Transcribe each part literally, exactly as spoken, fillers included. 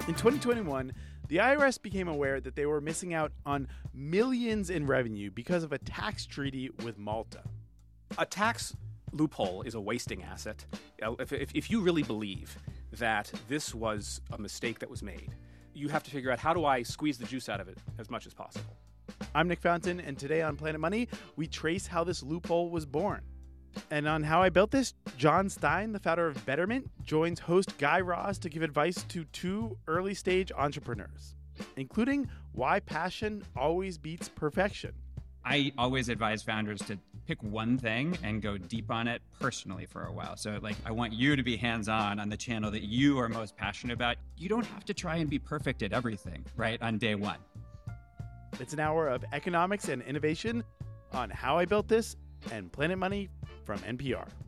In twenty twenty-one, the I R S became aware that they were missing out on millions in revenue because of a tax treaty with Malta. A tax loophole is a wasting asset. If, if, if you really believe that this was a mistake that was made, you have to figure out, how do I squeeze the juice out of it as much as possible? I'm Nick Fountain, and today on Planet Money, we trace how this loophole was born. And on How I Built This, John Stein, the founder of Betterment, joins host Guy Raz to give advice to two early-stage entrepreneurs, including why passion always beats perfection. I always advise founders to pick one thing and go deep on it personally for a while. So, like, I want you to be hands-on on the channel that you are most passionate about. You don't have to try and be perfect at everything, right, on day one. It's an hour of economics and innovation on How I Built This and Planet Money from N P R.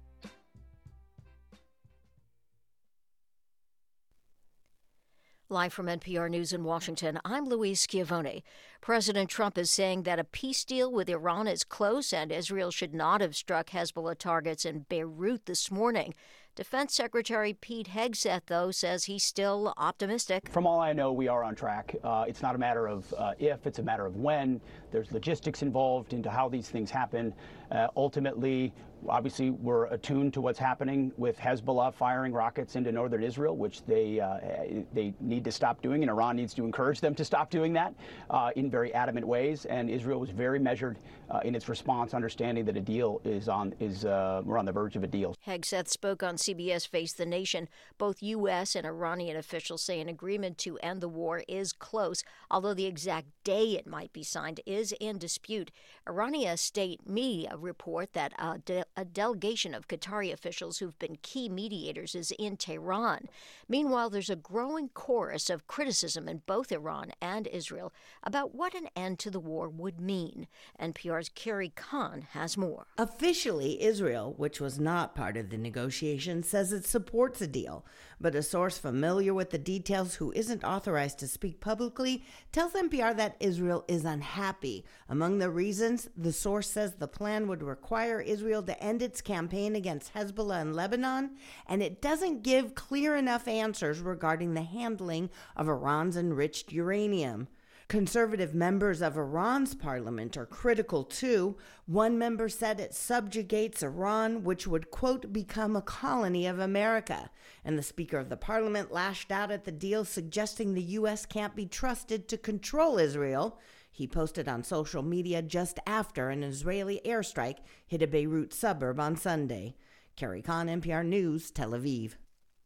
Live from N P R News in Washington, I'm Louise Schiavone. President Trump is saying that a peace deal with Iran is close and Israel should not have struck Hezbollah targets in Beirut this morning. Defense Secretary Pete Hegseth, though, says he's still optimistic. From all I know, we are on track. Uh, it's not a matter of uh, if, it's a matter of when. There's logistics involved into how these things happen. Uh, ultimately, obviously, we're attuned to what's happening with Hezbollah firing rockets into northern Israel, which they uh, they need to stop doing, and Iran needs to encourage them to stop doing that uh, in very adamant ways. And Israel was very measured uh, in its response, understanding that a deal is on is uh, we're on the verge of a deal. Hegseth spoke on C B S Face the Nation. Both U S and Iranian officials say an agreement to end the war is close, although the exact day it might be signed is in dispute. Iranian state media report that a, de- a delegation of Qatari officials who've been key mediators is in Tehran. Meanwhile, there's a growing chorus of criticism in both Iran and Israel about what an end to the war would mean. N P R's Carrie Kahn has more. Officially, Israel, which was not part of the negotiations, says it supports a deal, but a source familiar with the details who isn't authorized to speak publicly tells N P R that Israel is unhappy. Among the reasons, the source says the plan would require Israel to end its campaign against Hezbollah in Lebanon, and it doesn't give clear enough answers regarding the handling of Iran's enriched uranium. Conservative members of Iran's parliament are critical too. One member said it subjugates Iran, which would, quote, become a colony of America. And the Speaker of the Parliament lashed out at the deal, suggesting the U S can't be trusted to control Israel. He posted on social media just after an Israeli airstrike hit a Beirut suburb on Sunday. Carrie Kahn, N P R News, Tel Aviv.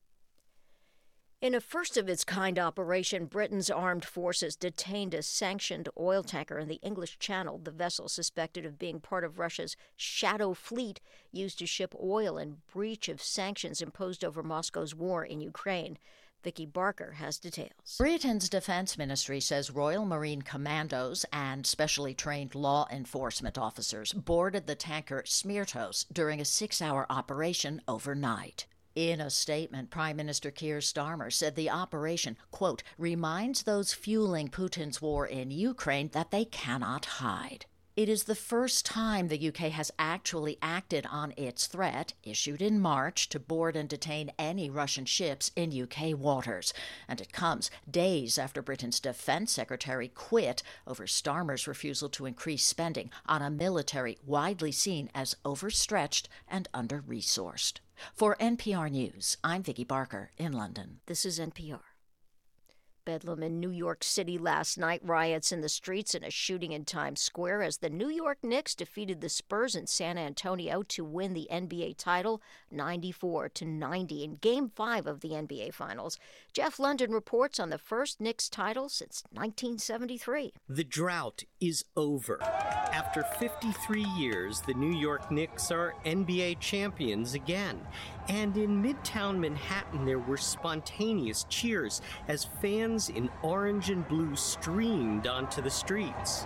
In a first-of-its-kind operation, Britain's armed forces detained a sanctioned oil tanker in the English Channel. The vessel, suspected of being part of Russia's shadow fleet, used to ship oil in breach of sanctions imposed over Moscow's war in Ukraine. Vicky Barker has details. Britain's defense ministry says Royal Marine Commandos and specially trained law enforcement officers boarded the tanker Smirtos during a six-hour operation overnight. In a statement, Prime Minister Keir Starmer said the operation, quote, reminds those fueling Putin's war in Ukraine that they cannot hide. It is the first time the U K has actually acted on its threat, issued in March, to board and detain any Russian ships in U K waters. And it comes days after Britain's defense secretary quit over Starmer's refusal to increase spending on a military widely seen as overstretched and under-resourced. For N P R News, I'm Vicky Barker in London. This is N P R. Bedlam in New York City last night, riots in the streets and a shooting in Times Square as the New York Knicks defeated the Spurs in San Antonio to win the N B A title ninety-four to ninety in Game five of the N B A Finals. Jeff London reports on the first Knicks title since nineteen seventy-three. The drought is over. After fifty-three years, the New York Knicks are N B A champions again. And in Midtown Manhattan, there were spontaneous cheers as fans in orange and blue streamed onto the streets.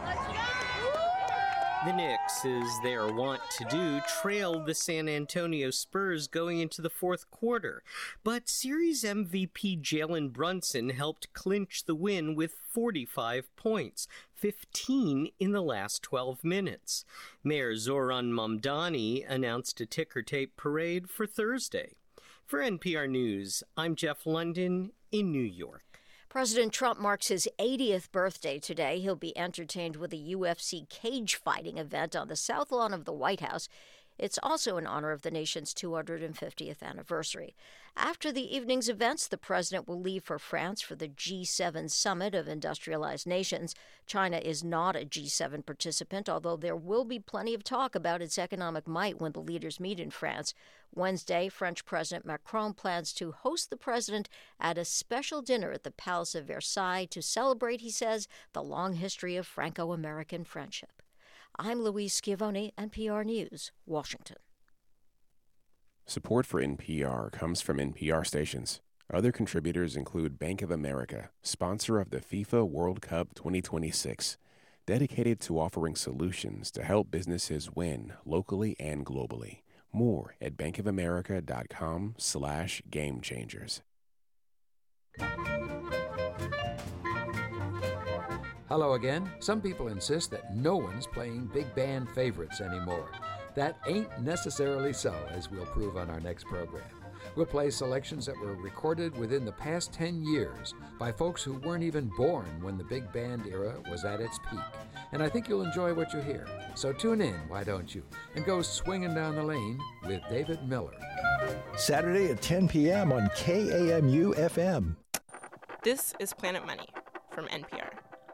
The Knicks, as they are wont to do, trailed the San Antonio Spurs going into the fourth quarter. But Series M V P Jalen Brunson helped clinch the win with forty-five points, fifteen in the last twelve minutes. Mayor Zoran Mamdani announced a ticker tape parade for Thursday. For N P R News, I'm Jeff London in New York. President Trump marks his eightieth birthday today. He'll be entertained with a U F C cage fighting event on the south lawn of the White House. It's also in honor of the nation's two hundred fiftieth anniversary. After the evening's events, the president will leave for France for the G seven summit of industrialized nations. China is not a G seven participant, although there will be plenty of talk about its economic might when the leaders meet in France. Wednesday, French President Macron plans to host the president at a special dinner at the Palace of Versailles to celebrate, he says, the long history of Franco-American friendship. I'm Louise Schiavone, N P R News, Washington. Support for N P R comes from N P R stations. Other contributors include Bank of America, sponsor of the FIFA World Cup twenty twenty-six, dedicated to offering solutions to help businesses win locally and globally. More at bankofamerica.com slash game changers. Hello again. Some people insist that no one's playing big band favorites anymore. That ain't necessarily so, as we'll prove on our next program. We'll play selections that were recorded within the past ten years by folks who weren't even born when the big band era was at its peak. And I think you'll enjoy what you hear. So tune in, why don't you, and go swinging down the lane with David Miller. Saturday at ten p.m. on K A M U F M. This is Planet Money from N P R.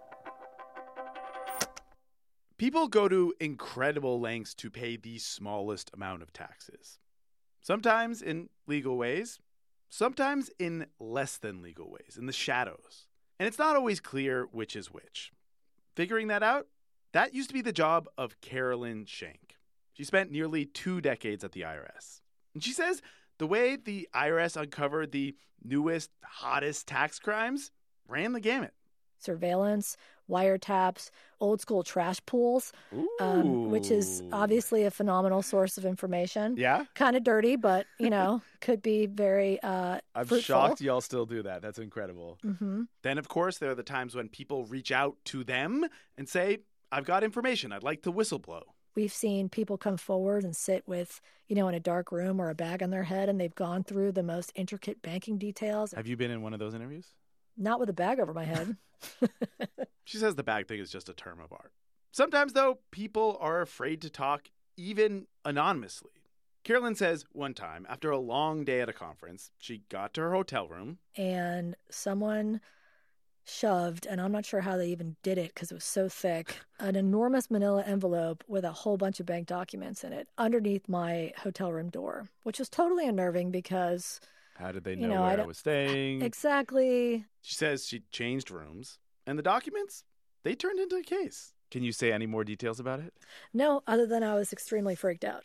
People go to incredible lengths to pay the smallest amount of taxes. Sometimes in legal ways, sometimes in less than legal ways, in the shadows. And it's not always clear which is which. Figuring that out, that used to be the job of Carolyn Shank. She spent nearly two decades at the I R S. And she says the way the I R S uncovered the newest, hottest tax crimes ran the gamut. Surveillance, wiretaps, old school trash pools, um, which is obviously a phenomenal source of information. Yeah? Kind of dirty, but, you know, could be very uh, I'm fruitful. shocked y'all still do that. That's incredible. Mm-hmm. Then, of course, there are the times when people reach out to them and say, I've got information. I'd like to whistleblow. We've seen people come forward and sit with, you know, in a dark room or a bag on their head, and they've gone through the most intricate banking details. Have you been in one of those interviews? Not with a bag over my head. She says the bag thing is just a term of art. Sometimes, though, people are afraid to talk, even anonymously. Carolyn says one time, after a long day at a conference, she got to her hotel room. And someone shoved, and I'm not sure how they even did it because it was so thick, an enormous manila envelope with a whole bunch of bank documents in it underneath my hotel room door, which was totally unnerving because... How did they know, you know where I, I was staying? Exactly. She says she changed rooms, and the documents, they turned into a case. Can you say any more details about it? No, other than I was extremely freaked out.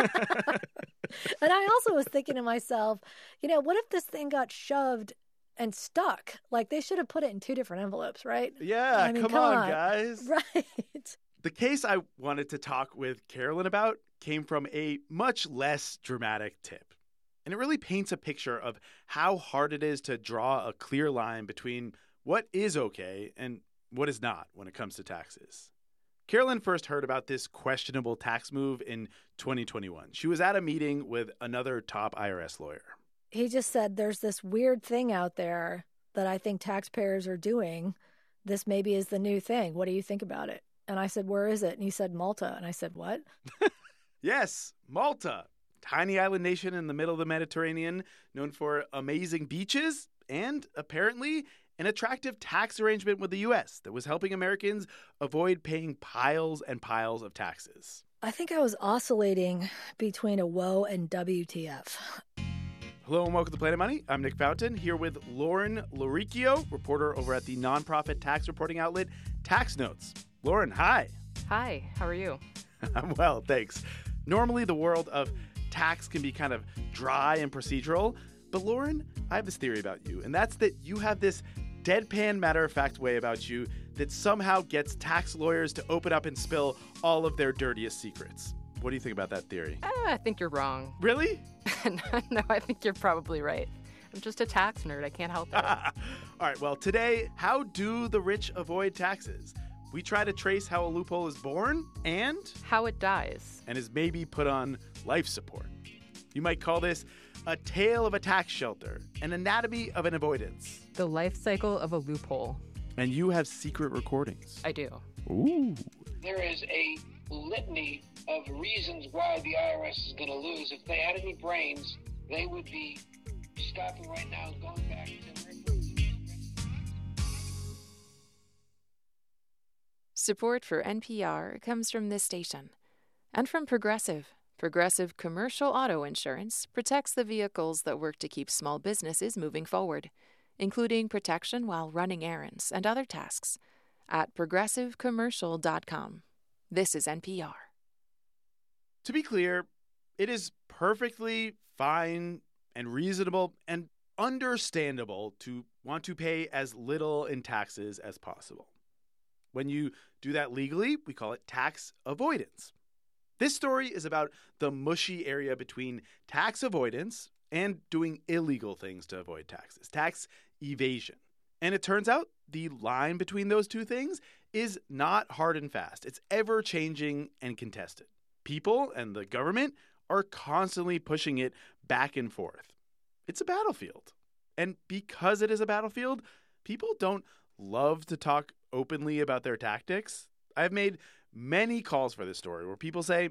And I also was thinking to myself, you know, what if this thing got shoved and stuck? Like, they should have put it in two different envelopes, right? Yeah, I mean, come, come on, on, guys. Right. The case I wanted to talk with Carolyn about came from a much less dramatic tip. And it really paints a picture of how hard it is to draw a clear line between what is okay and what is not when it comes to taxes. Carolyn first heard about this questionable tax move in twenty twenty-one. She was at a meeting with another top I R S lawyer. He just said, there's this weird thing out there that I think taxpayers are doing. This maybe is the new thing. What do you think about it? And I said, where is it? And he said, Malta. And I said, what? Yes, Malta. Tiny island nation in the middle of the Mediterranean, known for amazing beaches and, apparently, an attractive tax arrangement with the U S that was helping Americans avoid paying piles and piles of taxes. I think I was oscillating between a whoa and W T F. Hello and welcome to Planet Money. I'm Nick Fountain, here with Lauren Loricchio, reporter over at the nonprofit tax reporting outlet Tax Notes. Lauren, hi. Hi, how are you? I'm well, thanks. Normally, the world of tax can be kind of dry and procedural, but Lauren, I have this theory about you, and that's that you have this deadpan matter-of-fact way about you that somehow gets tax lawyers to open up and spill all of their dirtiest secrets. What do you think about that theory? Uh, I think you're wrong. Really? No, I think you're probably right. I'm just a tax nerd. I can't help it. All right, well, today, how do the rich avoid taxes? We try to trace how a loophole is born and... how it dies. And is maybe put on life support. You might call this a tale of a tax shelter, an anatomy of an avoidance. The life cycle of a loophole. And you have secret recordings. I do. Ooh. There is a litany of reasons why the I R S is going to lose. If they had any brains, they would be stopping right now and going back to their roots. Support for N P R comes from this station and from Progressive. Progressive Commercial Auto Insurance protects the vehicles that work to keep small businesses moving forward, including protection while running errands and other tasks, at progressive commercial dot com. This is N P R. To be clear, it is perfectly fine and reasonable and understandable to want to pay as little in taxes as possible. When you do that legally, we call it tax avoidance. This story is about the mushy area between tax avoidance and doing illegal things to avoid taxes, tax evasion. And it turns out the line between those two things is not hard and fast. It's ever-changing and contested. People and the government are constantly pushing it back and forth. It's a battlefield. And because it is a battlefield, people don't love to talk openly about their tactics. I've made many calls for this story where people say,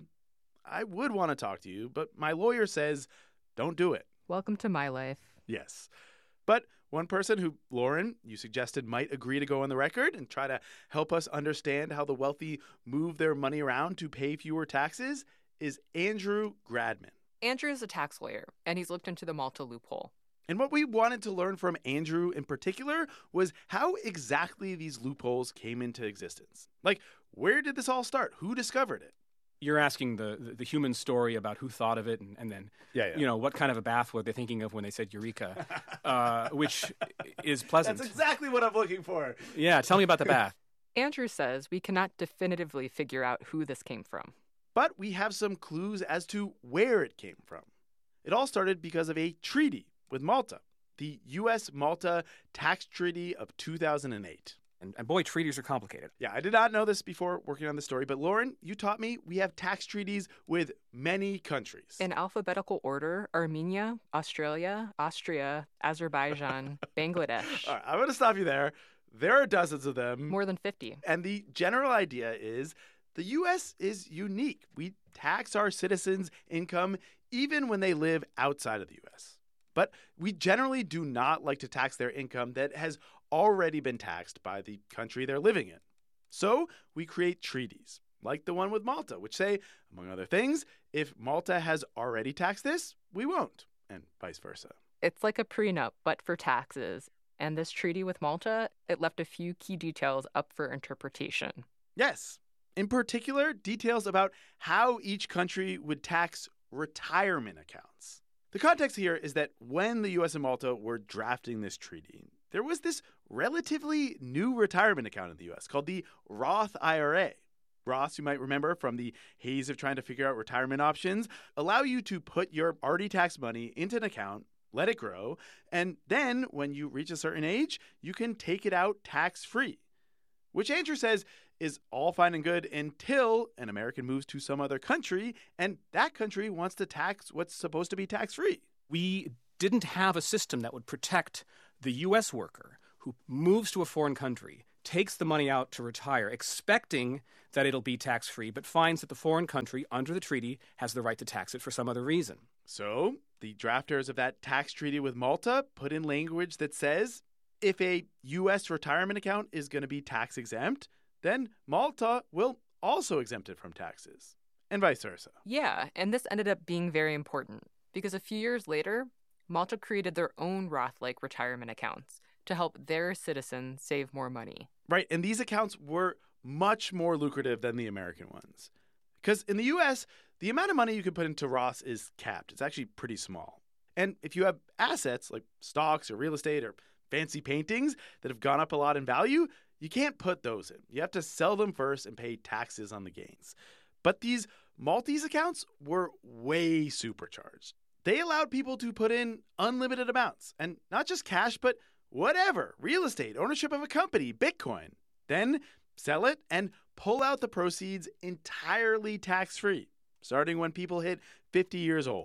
I would want to talk to you, but my lawyer says, don't do it. Welcome to my life. Yes. But one person who, Lauren, you suggested might agree to go on the record and try to help us understand how the wealthy move their money around to pay fewer taxes is Andrew Gradman. Andrew is a tax lawyer, and he's looked into the Malta loophole. And what we wanted to learn from Andrew in particular was how exactly these loopholes came into existence. Like, where did this all start? Who discovered it? You're asking the, the, the human story about who thought of it and, and then, yeah, yeah. you know, what kind of a bath were they thinking of when they said Eureka, uh, which is pleasant. That's exactly what I'm looking for. Yeah, tell me about the bath. Andrew says we cannot definitively figure out who this came from. But we have some clues as to where it came from. It all started because of a treaty with Malta, the U S Malta Tax Treaty of two thousand eight. And, and boy, treaties are complicated. Yeah, I did not know this before working on the story, but Lauren, you taught me we have tax treaties with many countries. In alphabetical order, Armenia, Australia, Austria, Azerbaijan, Bangladesh. All right, I'm going to stop you there. There are dozens of them. More than fifty. And the general idea is the U S is unique. We tax our citizens' income even when they live outside of the U S. But we generally do not like to tax their income that has already been taxed by the country they're living in. So we create treaties, like the one with Malta, which say, among other things, if Malta has already taxed this, we won't, and vice versa. It's like a prenup, but for taxes. And this treaty with Malta, it left a few key details up for interpretation. Yes. In particular, details about how each country would tax retirement accounts. The context here is that when the U S and Malta were drafting this treaty, there was this relatively new retirement account in the U S called the Roth I R A. Roths, you might remember from the haze of trying to figure out retirement options, allow you to put your already taxed money into an account, let it grow, and then when you reach a certain age, you can take it out tax-free, which Andrew says is all fine and good until an American moves to some other country and that country wants to tax what's supposed to be tax-free. We didn't have a system that would protect the U S worker who moves to a foreign country, takes the money out to retire, expecting that it'll be tax-free, but finds that the foreign country, under the treaty, has the right to tax it for some other reason. So the drafters of that tax treaty with Malta put in language that says if a U S retirement account is going to be tax-exempt, then Malta will also exempt it from taxes, and vice versa. Yeah, and this ended up being very important, because a few years later, Malta created their own Roth-like retirement accounts to help their citizens save more money. Right, and these accounts were much more lucrative than the American ones. Because in the U S, the amount of money you can put into Roths is capped. It's actually pretty small. And if you have assets like stocks or real estate or fancy paintings that have gone up a lot in value, you can't put those in. You have to sell them first and pay taxes on the gains. But these Maltese accounts were way supercharged. They allowed people to put in unlimited amounts, and not just cash, but whatever, real estate, ownership of a company, Bitcoin. Then sell it and pull out the proceeds entirely tax-free, starting when people hit fifty years old.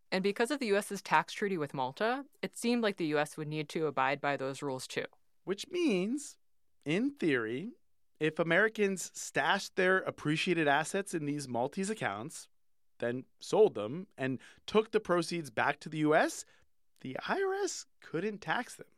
And because of the U S's tax treaty with Malta, it seemed like the U S would need to abide by those rules too. Which means, in theory, if Americans stashed their appreciated assets in these Maltese accounts, then sold them, and took the proceeds back to the U S, the I R S couldn't tax them.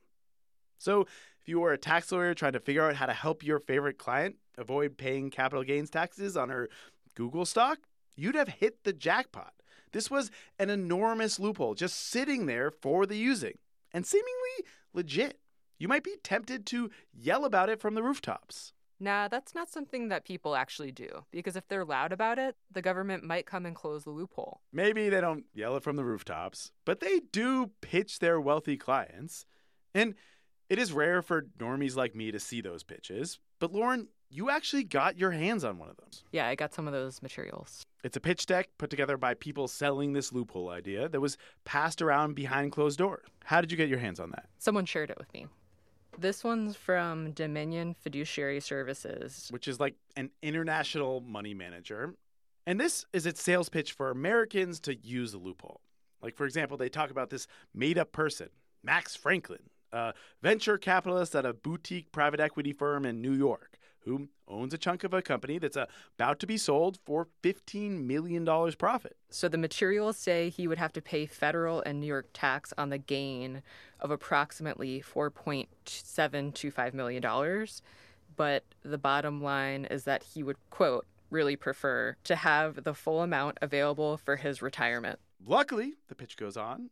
So if you were a tax lawyer trying to figure out how to help your favorite client avoid paying capital gains taxes on her Google stock, you'd have hit the jackpot. This was an enormous loophole just sitting there for the using, and seemingly legit. You might be tempted to yell about it from the rooftops. Nah, that's not something that people actually do, because if they're loud about it, the government might come and close the loophole. Maybe they don't yell it from the rooftops, but they do pitch their wealthy clients. And it is rare for normies like me to see those pitches. But Lauren, you actually got your hands on one of them. Yeah, I got some of those materials. It's a pitch deck put together by people selling this loophole idea that was passed around behind closed doors. How did you get your hands on that? Someone shared it with me. This one's from Dominion Fiduciary Services, which is like an international money manager. And this is its sales pitch for Americans to use the loophole. Like, for example, they talk about this made-up person, Max Franklin, a venture capitalist at a boutique private equity firm in New York, who owns a chunk of a company that's about to be sold for fifteen million dollars profit. So the materials say he would have to pay federal and New York tax on the gain of approximately four point seven two five million dollars. But the bottom line is that he would, quote, really prefer to have the full amount available for his retirement. Luckily, the pitch goes on,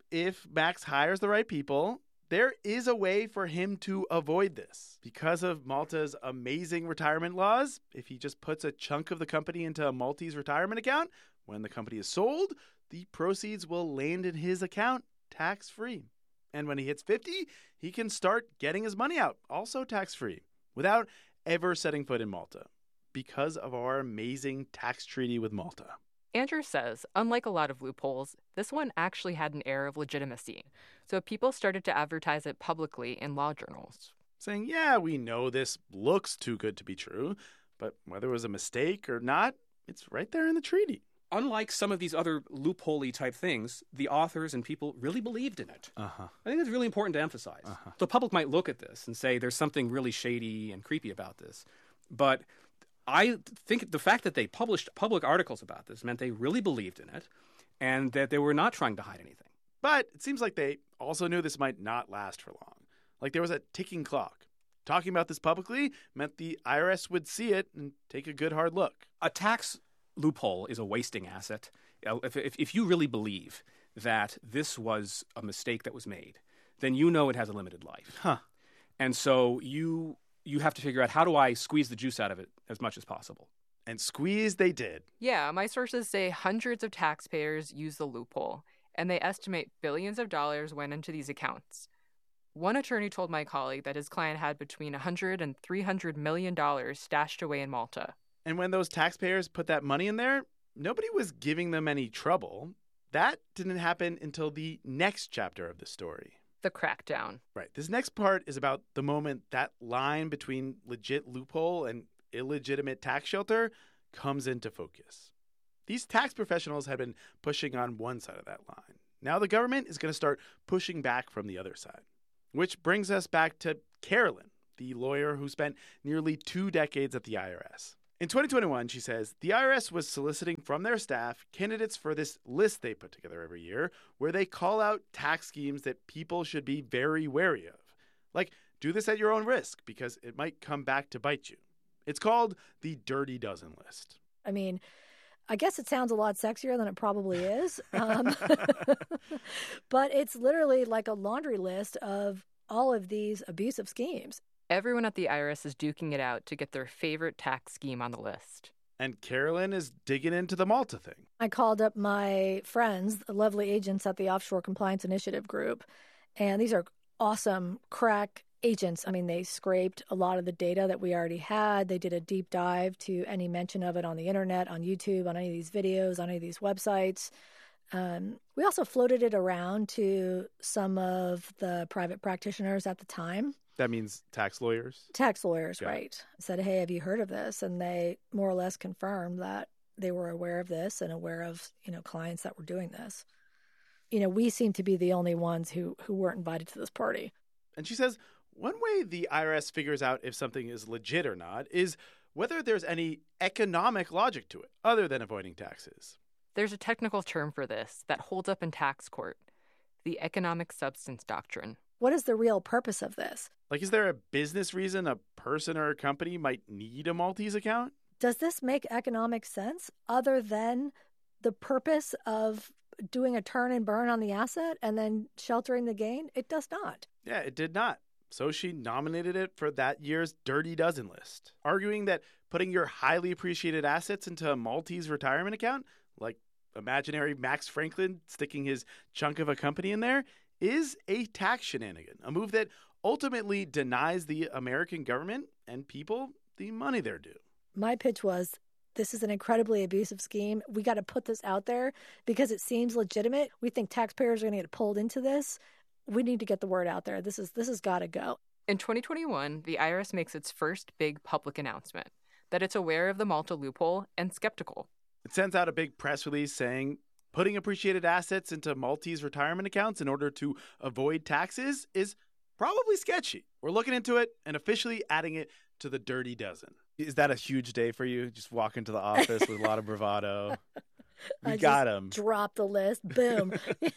if Max hires the right people, there is a way for him to avoid this. Because of Malta's amazing retirement laws, if he just puts a chunk of the company into a Maltese retirement account, when the company is sold, the proceeds will land in his account tax-free. And when he hits fifty, he can start getting his money out, also tax-free, without ever setting foot in Malta, because of our amazing tax treaty with Malta. Andrew says, unlike a lot of loopholes, this one actually had an air of legitimacy. So people started to advertise it publicly in law journals, saying, yeah, we know this looks too good to be true, but whether it was a mistake or not, it's right there in the treaty. Unlike some of these other loophole-y type things, the authors and people really believed in it. Uh-huh. I think that's really important to emphasize. Uh-huh. The public might look at this and say there's something really shady and creepy about this, but I think the fact that they published public articles about this meant they really believed in it and that they were not trying to hide anything. But it seems like they also knew this might not last for long. Like there was a ticking clock. Talking about this publicly meant the I R S would see it and take a good hard look. A tax loophole is a wasting asset. If, if, if you really believe that this was a mistake that was made, then you know it has a limited life. Huh. And so you... you have to figure out, how do I squeeze the juice out of it as much as possible? And squeeze they did. Yeah, my sources say hundreds of taxpayers use the loophole, and they estimate billions of dollars went into these accounts. One attorney told my colleague that his client had between one hundred and three hundred million dollars stashed away in Malta. And when those taxpayers put that money in there, nobody was giving them any trouble. That didn't happen until the next chapter of the story. The crackdown. Right. This next part is about the moment that line between legit loophole and illegitimate tax shelter comes into focus. These tax professionals had been pushing on one side of that line. Now the government is going to start pushing back from the other side. Which brings us back to Carolyn, the lawyer who spent nearly two decades at the I R S. In twenty twenty-one, she says, the I R S was soliciting from their staff candidates for this list they put together every year where they call out tax schemes that people should be very wary of. Like, do this at your own risk because it might come back to bite you. It's called the Dirty Dozen List. I mean, I guess it sounds a lot sexier than it probably is. Um, but it's literally like a laundry list of all of these abusive schemes. Everyone at the I R S is duking it out to get their favorite tax scheme on the list. And Carolyn is digging into the Malta thing. I called up my friends, the lovely agents at the Offshore Compliance Initiative group, and these are awesome crack agents. I mean, they scraped a lot of the data that we already had. They did a deep dive to any mention of it on the internet, on YouTube, on any of these videos, on any of these websites. Um, we also floated it around to some of the private practitioners at the time. That means tax lawyers? Tax lawyers, yeah. Right. Said, hey, have you heard of this? And they more or less confirmed that they were aware of this and aware of, you know, clients that were doing this. you know, we seem to be the only ones who, who weren't invited to this party. And she says one way the I R S figures out if something is legit or not is whether there's any economic logic to it other than avoiding taxes. There's a technical term for this that holds up in tax court, the economic substance doctrine. What is the real purpose of this? Like, is there a business reason a person or a company might need a Maltese account? Does this make economic sense other than the purpose of doing a turn and burn on the asset and then sheltering the gain? It does not. Yeah, it did not. So she nominated it for that year's Dirty Dozen list, arguing that putting your highly appreciated assets into a Maltese retirement account, like imaginary Max Franklin sticking his chunk of a company in there, is a tax shenanigan, a move that ultimately denies the American government and people the money they're due. My pitch was, this is an incredibly abusive scheme. We got to put this out there because it seems legitimate. We think taxpayers are going to get pulled into this. We need to get the word out there. This is this has got to go. In twenty twenty-one, the I R S makes its first big public announcement that it's aware of the Malta loophole and skeptical. It sends out a big press release saying putting appreciated assets into Maltese retirement accounts in order to avoid taxes is probably sketchy. We're looking into it and officially adding it to the Dirty Dozen. Is that a huge day for you? Just walk into the office with a lot of bravado. We I got just him. Drop the list. Boom.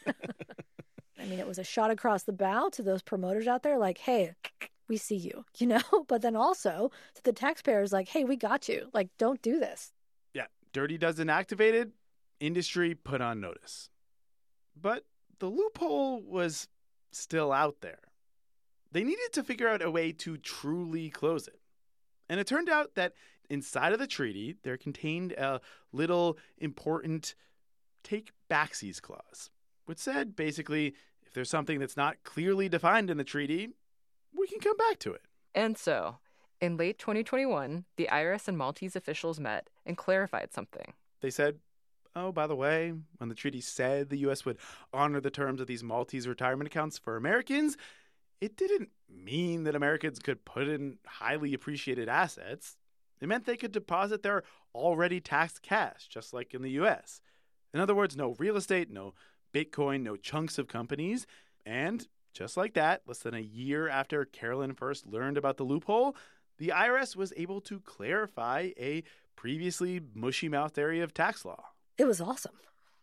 I mean, it was a shot across the bow to those promoters out there like, hey, we see you, you know? But then also to the taxpayers like, hey, we got you. Like, don't do this. Yeah, Dirty Dozen activated, industry put on notice. But the loophole was still out there. They needed to figure out a way to truly close it. And it turned out that inside of the treaty, there contained a little important take backsies clause, which said basically, if there's something that's not clearly defined in the treaty, we can come back to it. And so, in late twenty twenty-one, the I R S and Maltese officials met and clarified something. They said, oh, by the way, when the treaty said the U S would honor the terms of these Maltese retirement accounts for Americans, it didn't mean that Americans could put in highly appreciated assets. It meant they could deposit their already taxed cash, just like in the U S. In other words, no real estate, no Bitcoin, no chunks of companies. And just like that, less than a year after Carolyn first learned about the loophole, the I R S was able to clarify a previously mushy-mouthed area of tax law. It was awesome.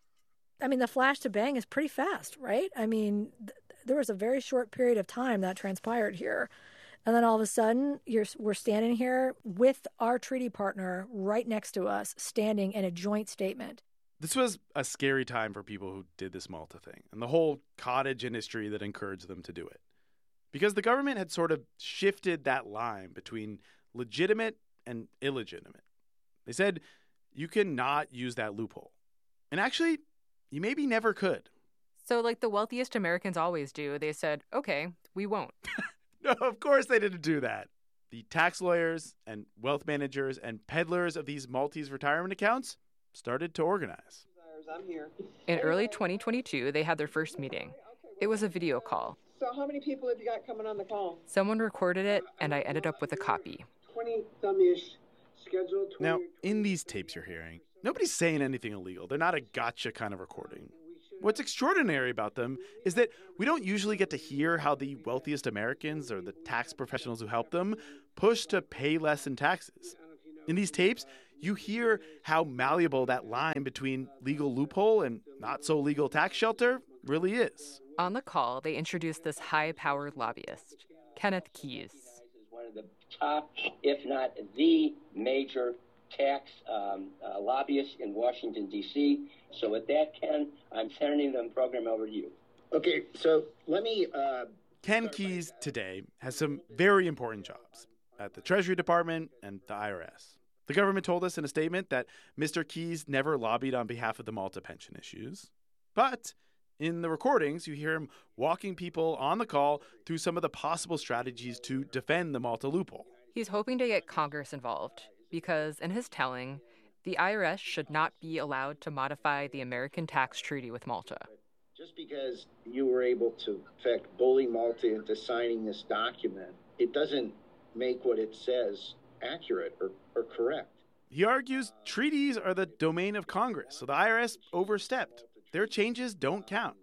I mean, the flash to bang is pretty fast, right? I mean, th- there was a very short period of time that transpired here. And then all of a sudden, you're, we're standing here with our treaty partner right next to us, standing in a joint statement. This was a scary time for people who did this Malta thing and the whole cottage industry that encouraged them to do it. Because the government had sort of shifted that line between legitimate and illegitimate. They said, you cannot use that loophole. And actually, you maybe never could. So like the wealthiest Americans always do, they said, okay, we won't. No, of course they didn't do that. The tax lawyers and wealth managers and peddlers of these Maltese retirement accounts started to organize. I'm here. In early twenty twenty-two, they had their first meeting. It was a video call. So how many people have you got coming on the call? Someone recorded it, and I ended up with a copy. twenty some-ish scheduled. Now, in these tapes you're hearing, nobody's saying anything illegal. They're not a gotcha kind of recording. What's extraordinary about them is that we don't usually get to hear how the wealthiest Americans or the tax professionals who help them push to pay less in taxes. In these tapes, you hear how malleable that line between legal loophole and not so legal tax shelter really is. On the call, they introduced this high-powered lobbyist, Kenneth Keyes. One of the top, if not the major tax um, uh, lobbyists in Washington, D C So with that, Ken, I'm sending the program over to you. Okay, so let me... Uh, Ken Keyes today has some very important jobs at the Treasury Department and the I R S. The government told us in a statement that Mister Keyes never lobbied on behalf of the Malta pension issues. But in the recordings, you hear him walking people on the call through some of the possible strategies to defend the Malta loophole. He's hoping to get Congress involved because, in his telling, the I R S should not be allowed to modify the American tax treaty with Malta. Just because you were able to, in fact, bully Malta into signing this document, it doesn't make what it says accurate or, or correct. He argues treaties are the domain of Congress, so the I R S overstepped. Their changes don't count.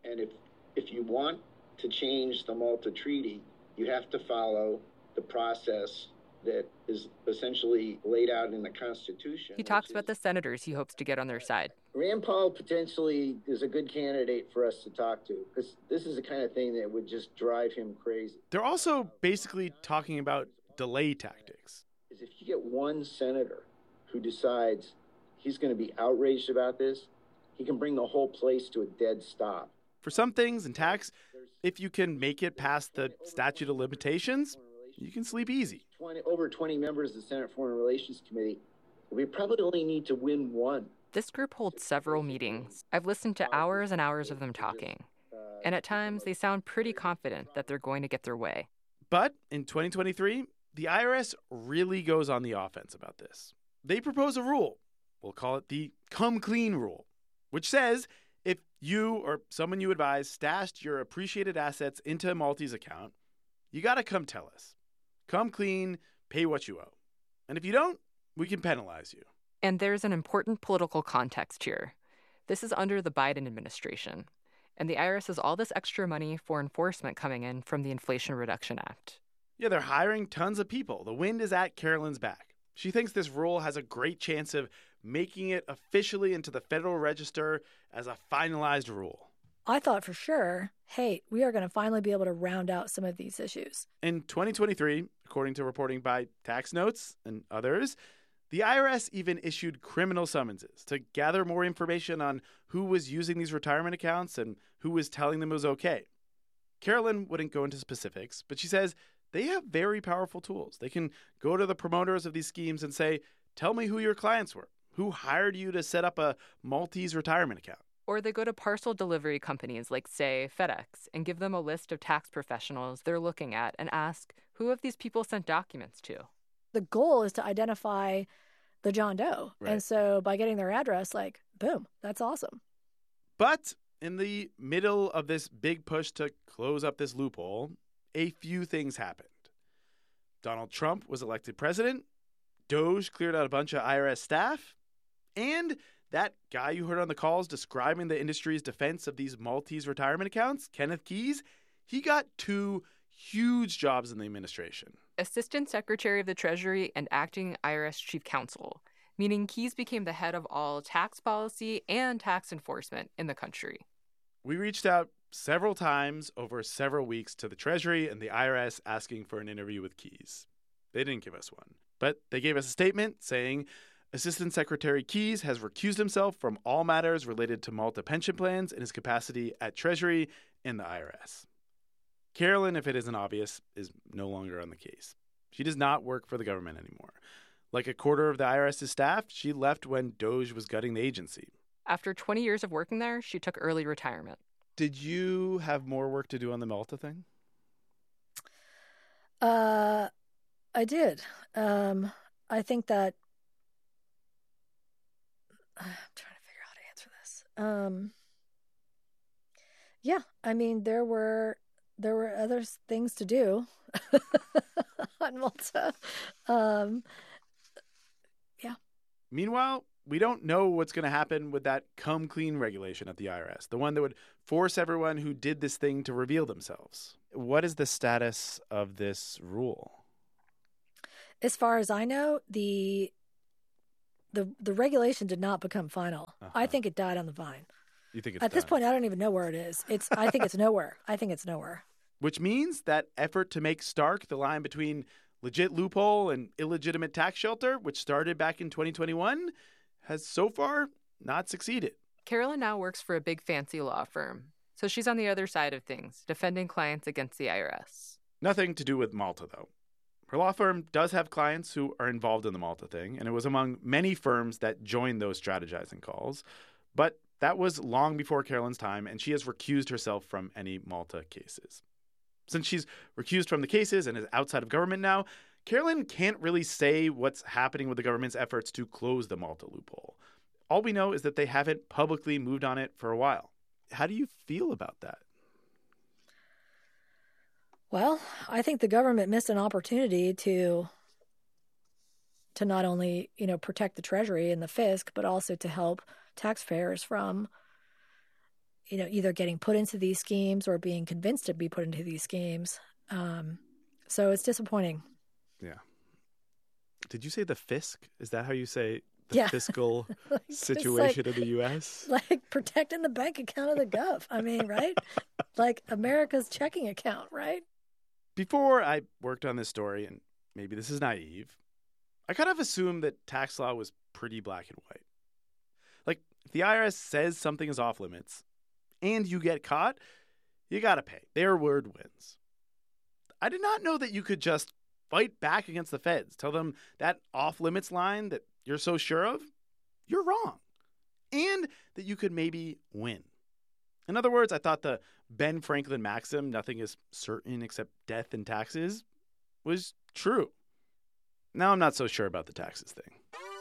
And if if you want to change the Malta Treaty, you have to follow the process that is essentially laid out in the Constitution. He talks about the senators he hopes to get on their side. Rand Paul potentially is a good candidate for us to talk to, because this is the kind of thing that would just drive him crazy. They're also basically talking about delay tactics. Is if you get one senator who decides he's going to be outraged about this, he can bring the whole place to a dead stop. For some things in tax, if you can make it past the statute of limitations, you can sleep easy. twenty, over twenty members of the Senate Foreign Relations Committee, we probably only need to win one. This group holds several meetings. I've listened to hours and hours of them talking. And at times, they sound pretty confident that they're going to get their way. But in twenty twenty-three, the I R S really goes on the offense about this. They propose a rule. We'll call it the Come Clean Rule, which says if you or someone you advise stashed your appreciated assets into a Maltese account, you got to come tell us. Come clean, pay what you owe. And if you don't, we can penalize you. And there's an important political context here. This is under the Biden administration, and the I R S has all this extra money for enforcement coming in from the Inflation Reduction Act. Yeah, they're hiring tons of people. The wind is at Carolyn's back. She thinks this rule has a great chance of making it officially into the Federal Register as a finalized rule. I thought for sure, hey, we are going to finally be able to round out some of these issues. In twenty twenty-three, according to reporting by Tax Notes and others, the I R S even issued criminal summonses to gather more information on who was using these retirement accounts and who was telling them it was okay. Carolyn wouldn't go into specifics, but she says they have very powerful tools. They can go to the promoters of these schemes and say, tell me who your clients were, who hired you to set up a Maltese retirement account. Or they go to parcel delivery companies like, say, FedEx, and give them a list of tax professionals they're looking at and ask, who have these people sent documents to? The goal is to identify the John Doe. Right. And so by getting their address, like, boom, that's awesome. But in the middle of this big push to close up this loophole, a few things happened. Donald Trump was elected president, Doge cleared out a bunch of I R S staff, and that guy you heard on the calls describing the industry's defense of these Maltese retirement accounts, Kenneth Keyes, he got two huge jobs in the administration. Assistant Secretary of the Treasury and acting I R S Chief Counsel, meaning Keyes became the head of all tax policy and tax enforcement in the country. We reached out several times over several weeks to the Treasury and the I R S asking for an interview with Keyes. They didn't give us one, but they gave us a statement saying Assistant Secretary Keyes has recused himself from all matters related to Malta pension plans in his capacity at Treasury and the I R S. Carolyn, if it isn't obvious, is no longer on the case. She does not work for the government anymore. Like a quarter of the IRS's staff, she left when Doge was gutting the agency. After twenty years of working there, she took early retirement. Did you have more work to do on the Malta thing? Uh, I did. Um, I think that I'm trying to figure out how to answer this. Um, yeah, I mean, there were there were other things to do on Malta. Um, yeah. Meanwhile, we don't know what's going to happen with that come clean regulation at the I R S, the one that would force everyone who did this thing to reveal themselves. What is the status of this rule? As far as I know, the the the regulation did not become final. Uh-huh. I think it died on the vine. You think it's At done? This point, I don't even know where it is. It's I think it's nowhere. I think it's nowhere. Which means that effort to make stark the line between legit loophole and illegitimate tax shelter, which started back in twenty twenty-one, has so far not succeeded. Carolyn now works for a big fancy law firm, so she's on the other side of things, defending clients against the I R S. Nothing to do with Malta, though. Her law firm does have clients who are involved in the Malta thing, and it was among many firms that joined those strategizing calls. But that was long before Carolyn's time, and she has recused herself from any Malta cases. Since she's recused from the cases and is outside of government now, Carolyn can't really say what's happening with the government's efforts to close the Malta loophole. All we know is that they haven't publicly moved on it for a while. How do you feel about that? Well, I think the government missed an opportunity to to not only, you know, protect the Treasury and the fisc, but also to help taxpayers from, you know, either getting put into these schemes or being convinced to be put into these schemes. Um, so it's disappointing. Yeah. Did you say the fisc? Is that how you say the Yeah. fiscal Like, situation like- in the U S? Like protecting the bank account of the gov. I mean, right? Like America's checking account, right? Before I worked on this story, and maybe this is naive, I kind of assumed that tax law was pretty black and white. Like, if the I R S says something is off limits and you get caught, you got to pay. Their word wins. I did not know that you could just fight back against the feds, tell them that off limits line that you're so sure of, you're wrong, and that you could maybe win. In other words, I thought the Ben Franklin maxim, nothing is certain except death and taxes, was true. Now I'm not so sure about the taxes thing.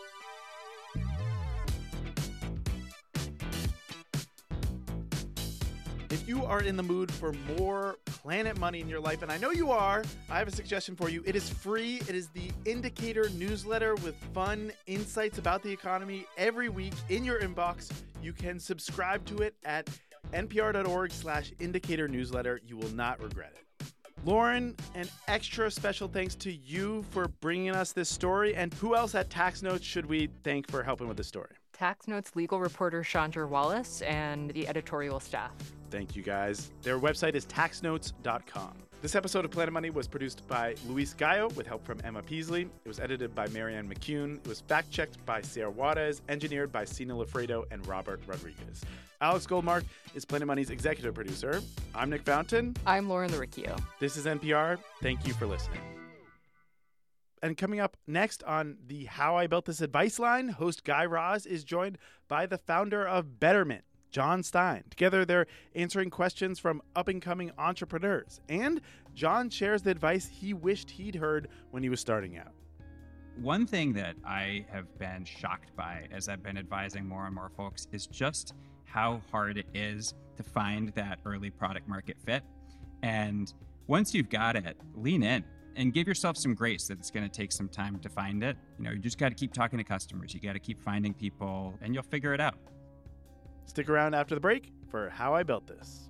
If you are in the mood for more Planet Money in your life, and I know you are, I have a suggestion for you. It is free. It is the Indicator newsletter with fun insights about the economy every week in your inbox. You can subscribe to it at npr.org slash indicator newsletter. You will not regret it. Lauren, an extra special thanks to you for bringing us this story. And who else at Tax Notes should we thank for helping with this story? Tax Notes legal reporter Chandra Wallace and the editorial staff. Thank you, guys. Their website is tax notes dot com. This episode of Planet Money was produced by Luis Gallo with help from Emma Peasley. It was edited by Marianne McCune. It was fact-checked by Sarah Juarez, engineered by Sina Lafredo and Robert Rodriguez. Alex Goldmark is Planet Money's executive producer. I'm Nick Fountain. I'm Lauren Laricchio. This is N P R. Thank you for listening. And coming up next on the How I Built This Advice line, host Guy Raz is joined by the founder of Betterment, John Stein. Together, they're answering questions from up-and-coming entrepreneurs. And John shares the advice he wished he'd heard when he was starting out. One thing that I have been shocked by as I've been advising more and more folks is just how hard it is to find that early product market fit. And once you've got it, lean in and give yourself some grace that it's going to take some time to find it. You know, you just got to keep talking to customers. You got to keep finding people, and you'll figure it out. Stick around after the break for How I Built This.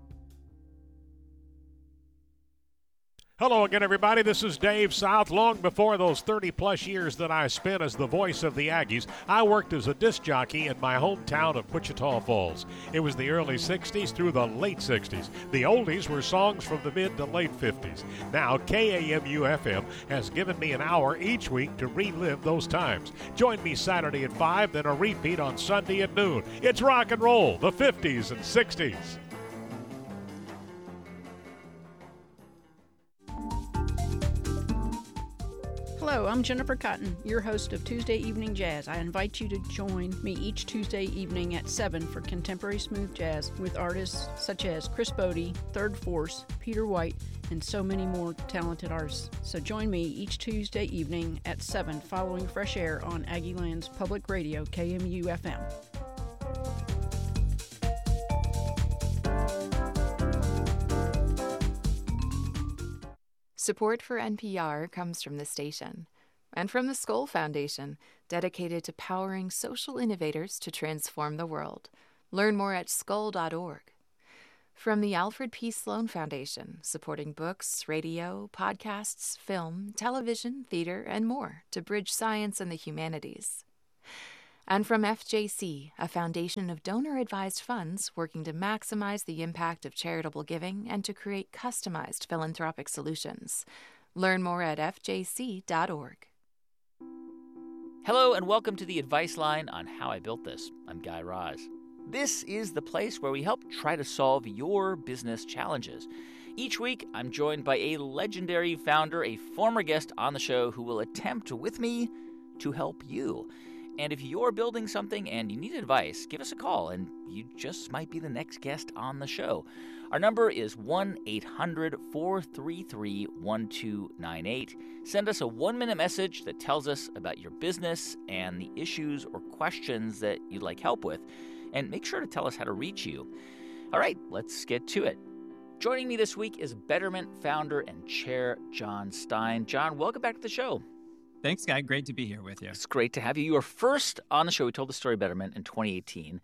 Hello again, everybody. This is Dave South. Long before those thirty-plus years that I spent as the voice of the Aggies, I worked as a disc jockey in my hometown of Wichita Falls. It was the early sixties through the late sixties. The oldies were songs from the mid to late fifties. Now, K A M U F M has given me an hour each week to relive those times. Join me Saturday at five, then a repeat on Sunday at noon. It's rock and roll, the fifties and sixties. Hello, I'm Jennifer Cotton, your host of Tuesday Evening Jazz. I invite you to join me each Tuesday evening at seven for contemporary smooth jazz with artists such as Chris Bodie, Third Force, Peter White, and so many more talented artists. So join me each Tuesday evening at seven following Fresh Air on Aggieland's Public Radio, K M U F M. Support for N P R comes from the station and from the Skoll Foundation, dedicated to powering social innovators to transform the world. Learn more at skoll dot org. From the Alfred P. Sloan Foundation, supporting books, radio, podcasts, film, television, theater, and more to bridge science and the humanities. And from F J C, a foundation of donor-advised funds working to maximize the impact of charitable giving and to create customized philanthropic solutions. Learn more at f j c dot org. Hello and welcome to the Advice Line on How I Built This. I'm Guy Raz. This is the place where we help try to solve your business challenges. Each week, I'm joined by a legendary founder, a former guest on the show who will attempt with me to help you. And if you're building something and you need advice, give us a call and you just might be the next guest on the show. Our number is one eight hundred four three three one two nine eight. Send us a one-minute message that tells us about your business and the issues or questions that you'd like help with. And make sure to tell us how to reach you. All right, let's get to it. Joining me this week is Betterment founder and chair John Stein. John, welcome back to the show. Thanks, Guy. Great to be here with you. It's great to have you. You were first on the show. We told the story Betterment in twenty eighteen.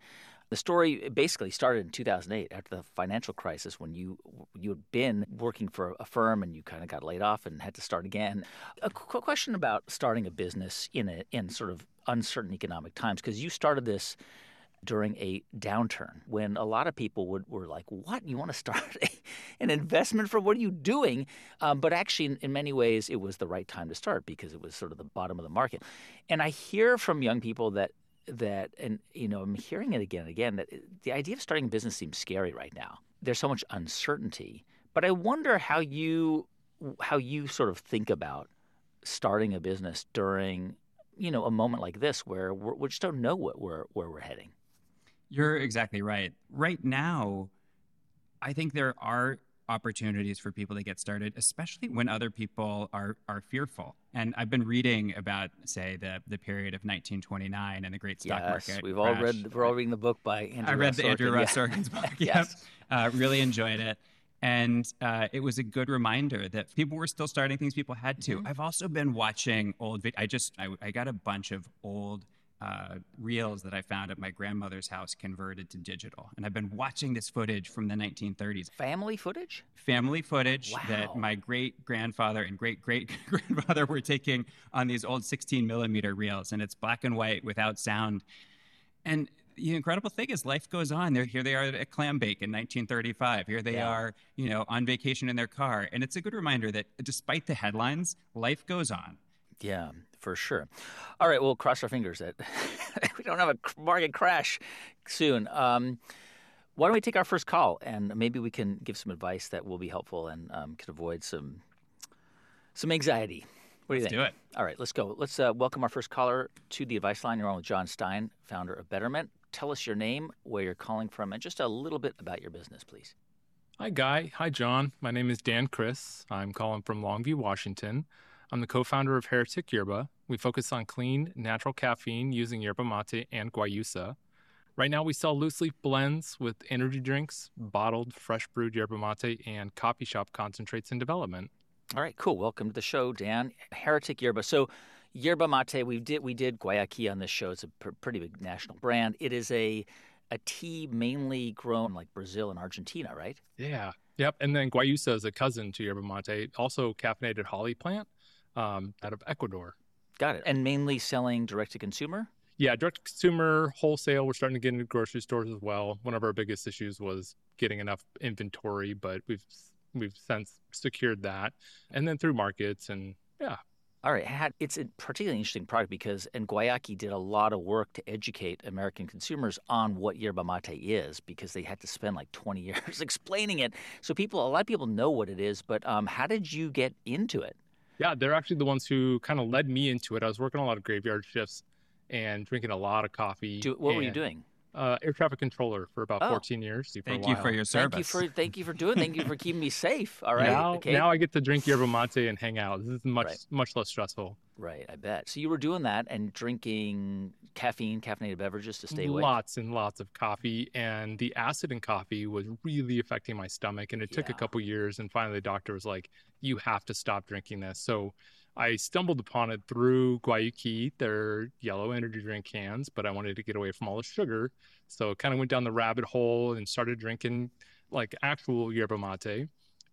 The story basically started in two thousand eight after the financial crisis when you you had been working for a firm and you kind of got laid off and had to start again. A qu- question about starting a business in a in sort of uncertain economic times, because you started this during a downturn when a lot of people would, were like, what? You want to start a, an investment firm? What are you doing? Um, but actually, in, in many ways, it was the right time to start because it was sort of the bottom of the market. And I hear from young people that that, and, you know, I'm hearing it again and again, that the idea of starting a business seems scary right now. There's so much uncertainty. But I wonder how you how you sort of think about starting a business during, you know, a moment like this where we're, we just don't know what we're, where we're heading. You're exactly right. Right now, I think there are opportunities for people to get started, especially when other people are are fearful. And I've been reading about, say, the the period of nineteen twenty-nine and the great stock yes, market. we've all crash. read. We're all reading the book by Andrew. I read Ross the Sorkin. Andrew Ross yeah. Sorkin's book. yes, Yep. Uh, really enjoyed it. And uh, it was a good reminder that people were still starting things people had to. Mm-hmm. I've also been watching old. Vi- I just I, I got a bunch of old uh, reels that I found at my grandmother's house converted to digital, and I've been watching this footage from the nineteen thirties. Family footage. Family footage wow. that my great grandfather and great great grandfather were taking on these old sixteen millimeter reels, and it's black and white without sound. And the incredible thing is life goes on. They're, here they are at clam bake in nineteen thirty-five. Here they yeah. are, you know, on vacation in their car. And it's a good reminder that despite the headlines, life goes on. Yeah, for sure. All right, we'll cross our fingers that we don't have a market crash soon. Um, why don't we take our first call, and maybe we can give some advice that will be helpful and um, can avoid some some anxiety. What do you let's think? do it. All right, let's go. Let's uh, welcome our first caller to the Advice Line. You're on with John Stein, founder of Betterment. Tell us your name, where you're calling from, and just a little bit about your business, please. Hi, Guy. Hi, John. My name is Dan Chris. I'm calling from Longview, Washington. I'm the co-founder of Heretic Yerba. We focus on clean, natural caffeine using yerba mate and guayusa. Right now, we sell loose leaf blends with energy drinks, bottled, fresh brewed yerba mate, and coffee shop concentrates in development. All right, cool. Welcome to the show, Dan. Heretic Yerba. So, yerba mate, we did we did Guayaki on this show. It's a pr- pretty big national brand. It is a a tea mainly grown like Brazil and Argentina, right? Yeah. Yep. And then guayusa is a cousin to yerba mate, also caffeinated holly plant um, out of Ecuador. Got it. And mainly selling direct to consumer? Yeah, direct to consumer, wholesale. We're starting to get into grocery stores as well. One of our biggest issues was getting enough inventory, but we've we've since secured that. And then through markets and yeah. All right. It's a particularly interesting product because and Guayaki did a lot of work to educate American consumers on what yerba mate is because they had to spend like twenty years explaining it. So people, a lot of people know what it is, but um, how did you get into it? Yeah, they're actually the ones who kind of led me into it. I was working a lot of graveyard shifts and drinking a lot of coffee. Do, what and, were you doing? Uh, air traffic controller for about oh. fourteen years. For thank you for your service. Thank you for thank you for doing. Thank you for keeping me safe. All right. Now, okay. now I get to drink yerba mate and hang out. This is much right. much less stressful. Right, I bet. So you were doing that and drinking caffeine, caffeinated beverages to stay awake. Lots and lots of coffee, and the acid in coffee was really affecting my stomach. And it took yeah. a couple years, and finally the doctor was like, "You have to stop drinking this." So I stumbled upon it through Guayuki, their yellow energy drink cans, but I wanted to get away from all the sugar. So kind of went down the rabbit hole and started drinking like actual yerba mate.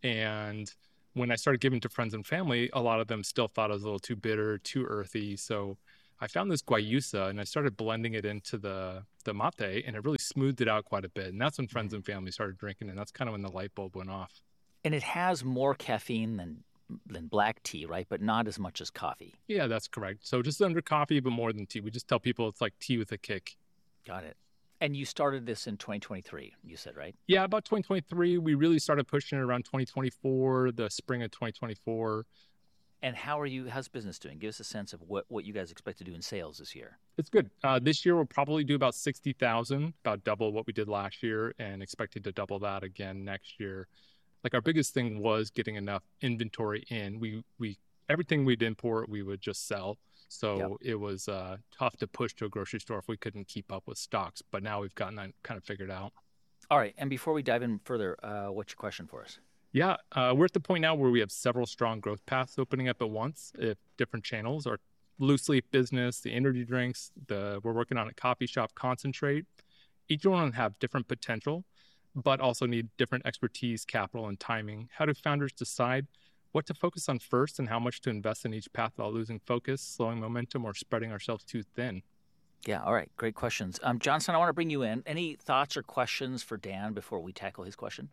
And when I started giving to friends and family, a lot of them still thought it was a little too bitter, too earthy. So I found this guayusa and I started blending it into the, the mate, and it really smoothed it out quite a bit. And that's when friends and family started drinking, and that's kind of when the light bulb went off. And it has more caffeine than than black tea, right? But not as much as coffee. Yeah, that's correct. So just under coffee, but more than tea. We just tell people it's like tea with a kick. Got it. And you started this in twenty twenty-three, you said, right? Yeah, about twenty twenty-three. We really started pushing it around twenty twenty-four, the spring of twenty twenty-four. And how are you, how's business doing? Give us a sense of what, what you guys expect to do in sales this year. It's good. Uh, this year, we'll probably do about sixty thousand, about double what we did last year, and expected to double that again next year. Like our biggest thing was getting enough inventory in. We we everything we'd import, we would just sell. So yep. it was uh, tough to push to a grocery store if we couldn't keep up with stocks. But now we've gotten that kind of figured out. All right. And before we dive in further, uh, what's your question for us? Yeah, uh, we're at the point now where we have several strong growth paths opening up at once. If different channels, our loose leaf business, the energy drinks, the we're working on a coffee shop concentrate. Each one have different potential, but also need different expertise, capital, and timing. How do founders decide what to focus on first and how much to invest in each path without losing focus, slowing momentum, or spreading ourselves too thin? Yeah, all right. Great questions. Um, Johnson, I want to bring you in. Any thoughts or questions for Dan before we tackle his question?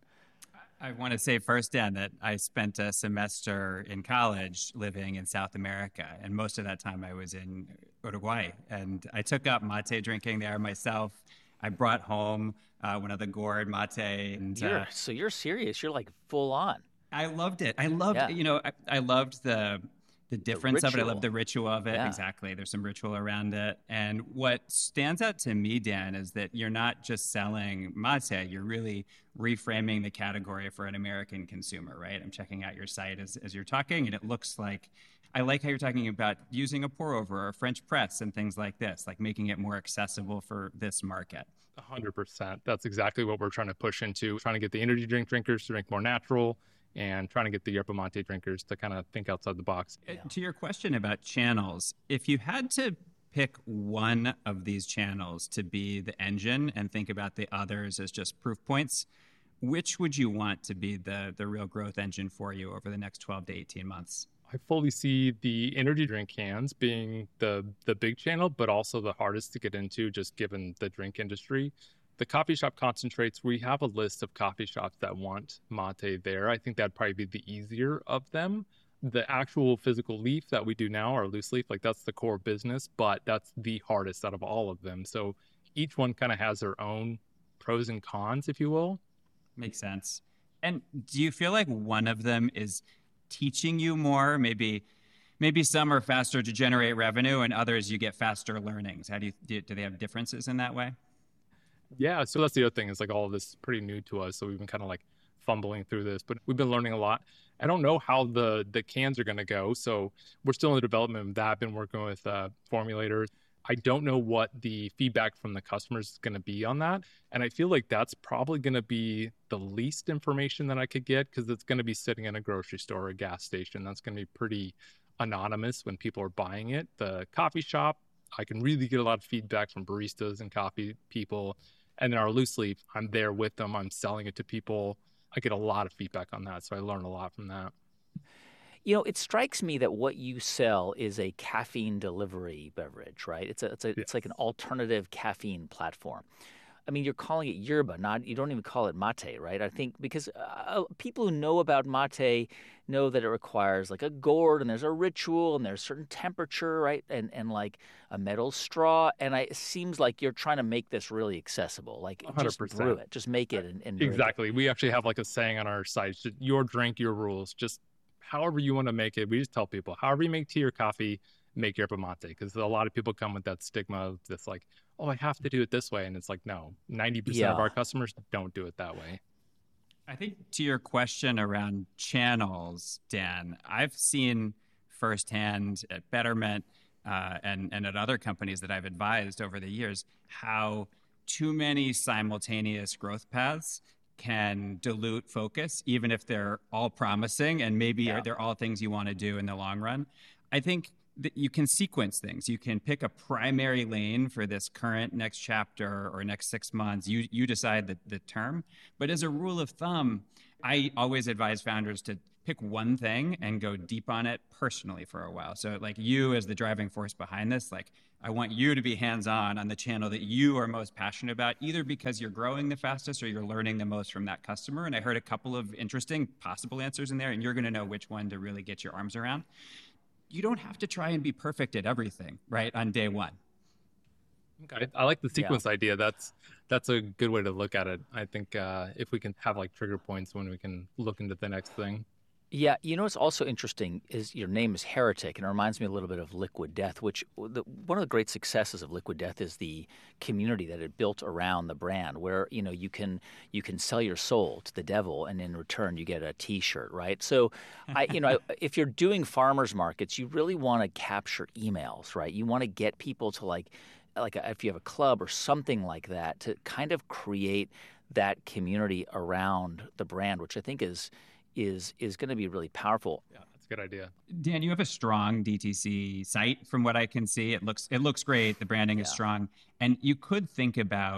I want to say first, Dan, that I spent a semester in college living in South America, and most of that time I was in Uruguay. And I took up mate drinking there myself. I brought home uh, one of the gourd mate. And, You're, uh, so you're serious. You're like full on. I loved it. I loved, Yeah. you know, I, I loved the the difference of it. I ritual. love the ritual of it. Yeah. Exactly. There's some ritual around it. And what stands out to me, Dan, is that you're not just selling mate, you're really reframing the category for an American consumer, right? I'm checking out your site as, as you're talking, and it looks like, I like how you're talking about using a pour over or French press and things like this, like making it more accessible for this market. one hundred percent. That's exactly what we're trying to push into, trying to get the energy drink drinkers to drink more natural, and trying to get the yerba mate drinkers to kind of think outside the box. Uh, To your question about channels, if you had to pick one of these channels to be the engine and think about the others as just proof points, which would you want to be the, the real growth engine for you over the next twelve to eighteen months? I fully see the energy drink cans being the the big channel, but also the hardest to get into just given the drink industry. The coffee shop concentrates, we have a list of coffee shops that want mate there. I think that'd probably be the easier of them. The actual physical leaf that we do now, our loose leaf, like that's the core business, but that's the hardest out of all of them. So each one kind of has their own pros and cons, if you will. Makes sense. And do you feel like one of them is teaching you more? Maybe maybe some are faster to generate revenue and others you get faster learnings. How do you do, do they have differences in that way? Yeah, so that's the other thing is like all of this is pretty new to us. So we've been kind of like fumbling through this, but we've been learning a lot. I don't know how the the cans are going to go. So we're still in the development of that. I've been working with uh, formulators. I don't know what the feedback from the customers is going to be on that. And I feel like that's probably going to be the least information that I could get because it's going to be sitting in a grocery store or a gas station. That's going to be pretty anonymous when people are buying it. The coffee shop, I can really get a lot of feedback from baristas and coffee people. And then our loose leaf, I'm there with them. I'm selling it to people. I get a lot of feedback on that. So I learn a lot from that. You know, it strikes me that what you sell is a caffeine delivery beverage, right? It's a, it's a, Yes. it's like an alternative caffeine platform. I mean, you're calling it yerba, not you don't even call it mate, right? I think because uh, people who know about mate know that it requires like a gourd and there's a ritual and there's a certain temperature, right? And and like a metal straw. And I, it seems like you're trying to make this really accessible. Like one hundred just percent. brew it, just make it and, and drink it. Exactly. We actually have like a saying on our site, just your drink, your rules. Just however you want to make it. We just tell people, however you make tea or coffee, make yerba mate. Because a lot of people come with that stigma of this like, oh, I have to do it this way. And it's like, no, ninety percent Yeah. of our customers don't do it that way. I think to your question around channels, Dan, I've seen firsthand at Betterment uh, and, and at other companies that I've advised over the years how too many simultaneous growth paths can dilute focus, even if they're all promising and maybe Yeah. they're all things you want to do in the long run. I think that you can sequence things. You can pick a primary lane for this current next chapter or next six months. You you decide the, the term. But as a rule of thumb, I always advise founders to pick one thing and go deep on it personally for a while. So like you as the driving force behind this, like I want you to be hands-on on the channel that you are most passionate about, either because you're growing the fastest or you're learning the most from that customer. And I heard a couple of interesting possible answers in there, and you're going to know which one to really get your arms around. You don't have to try and be perfect at everything, right, on day one. Okay. I like the sequence idea. That's that's a good way to look at it. I think uh, if we can have like trigger points when we can look into the next thing. Yeah, you know what's also interesting is your name is Heretic, and it reminds me a little bit of Liquid Death, which the, one of the great successes of Liquid Death is the community that it built around the brand, where you know you can you can sell your soul to the devil, and in return you get a T-shirt, right? So, I you know if you're doing farmers markets, you really want to capture emails, right? You want to get people to like like a, if you have a club or something like that to kind of create that community around the brand, which I think is. is is going to be really powerful. Yeah, that's a good idea. Dan, you have a strong D T C site from what I can see. It looks it looks great. The branding is Yeah. strong. And you could think about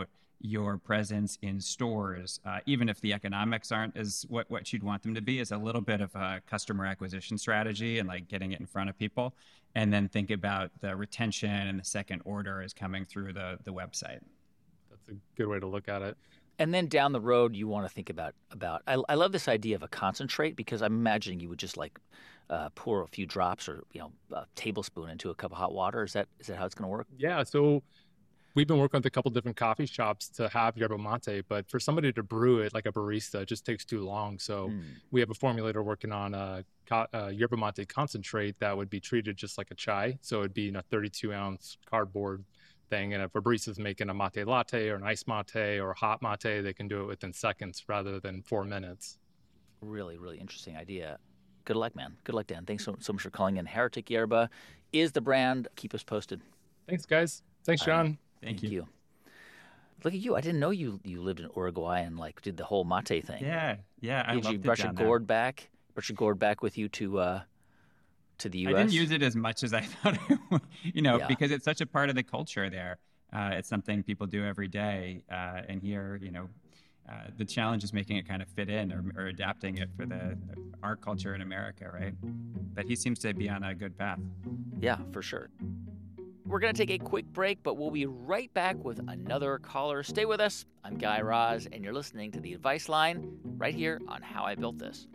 your presence in stores, uh, even if the economics aren't as what, what you'd want them to be, is a little bit of a customer acquisition strategy and like getting it in front of people. And then think about the retention and the second order is coming through the, the website. That's a good way to look at it. And then down the road, you want to think about, about I, I love this idea of a concentrate, because I'm imagining you would just like uh, pour a few drops or, you know, a tablespoon into a cup of hot water. Is that is that how it's going to work? Yeah, so we've been working with a couple different coffee shops to have yerba mate, but for somebody to brew it like a barista, it just takes too long. So mm. we have a formulator working on a, a yerba mate concentrate that would be treated just like a chai. So it'd be in a thirty-two ounce cardboard thing. And if a barista's making a mate latte or an iced mate or a hot mate, they can do it within seconds rather than four minutes. Really, really interesting idea. Good luck, man. Good luck, Dan. Thanks so, so much for calling in. Heretic Yerba is the brand. Keep us posted. Thanks, guys. Thanks, John. Right. Thank, Thank you. you. Look at you. I didn't know you, you lived in Uruguay and like did the whole mate thing. Yeah, yeah. I Did you brush your gourd back? Brush your gourd back with you to uh, to the U S? I didn't use it as much as I thought I would, you know, Yeah. because it's such a part of the culture there. Uh, it's something people do every day. Uh, and here, you know, uh, the challenge is making it kind of fit in or, or adapting it for the our culture in America, right? But he seems to be on a good path. Yeah, for sure. We're going to take a quick break, but we'll be right back with another caller. Stay with us. I'm Guy Raz, and you're listening to The Advice Line right here on How I Built This.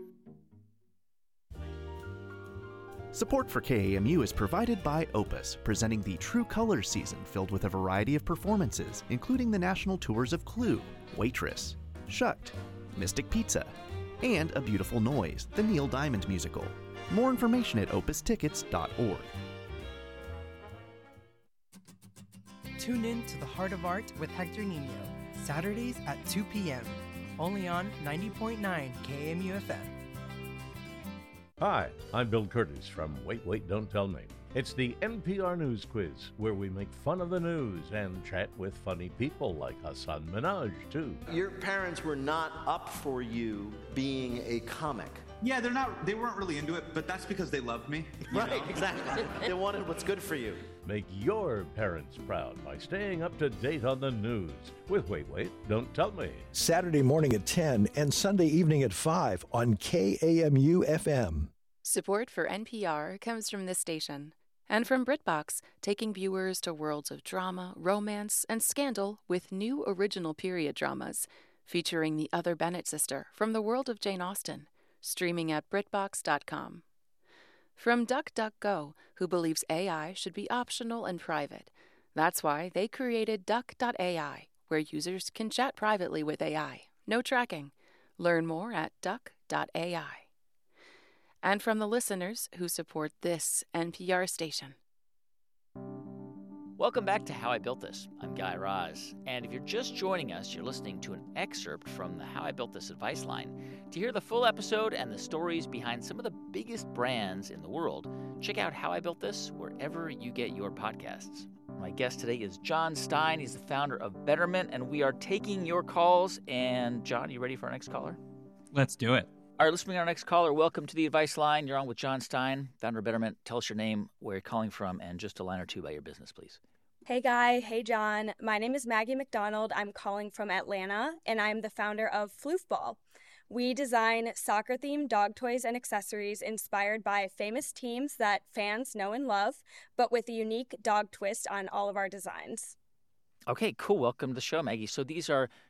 Support for K A M U is provided by Opus, presenting the True Colors season filled with a variety of performances, including the national tours of Clue, Waitress, Shucked, Mystic Pizza, and A Beautiful Noise, the Neil Diamond musical. More information at opus tickets dot org. Tune in to The Heart of Art with Hector Nino, Saturdays at two p.m., only on ninety point nine K A M U F M. Hi, I'm Bill Curtis from Wait, Wait, Don't Tell Me. It's the N P R News Quiz, where we make fun of the news and chat with funny people like Hassan Minhaj, too. Your parents were not up for you being a comic. Yeah, they're not. They weren't really into it, but that's because they loved me. you Right, know? exactly. They wanted what's good for you. Make your parents proud by staying up to date on the news with Wait, Wait, Don't Tell Me. Saturday morning at ten and Sunday evening at five on K A M U F M. Support for N P R comes from this station and from BritBox, taking viewers to worlds of drama, romance, and scandal with new original period dramas featuring the other Bennett sister from the world of Jane Austen, streaming at BritBox dot com. From DuckDuckGo, who believes A I should be optional and private. That's why they created Duck dot A I, where users can chat privately with A I. No tracking. Learn more at Duck dot A I. And from the listeners who support this N P R station. Welcome back to How I Built This. I'm Guy Raz, and if you're just joining us, you're listening to an excerpt from the How I Built This advice line. To hear the full episode and the stories behind some of the biggest brands in the world, check out How I Built This wherever you get your podcasts. My guest today is John Stein. He's the founder of Betterment, and we are taking your calls. And John, you ready for our next caller? Let's do it. All right, let's bring our next caller. Welcome to the advice line. You're on with John Stein, founder of Betterment. Tell us your name, where you're calling from, and just a line or two about your business, please. Hey, Guy. Hey, John. My name is Maggie McDonald. I'm calling from Atlanta, and I'm the founder of Floofball. We design soccer-themed dog toys and accessories inspired by famous teams that fans know and love, but with a unique dog twist on all of our designs. Okay, cool. Welcome to the show, Maggie. So these are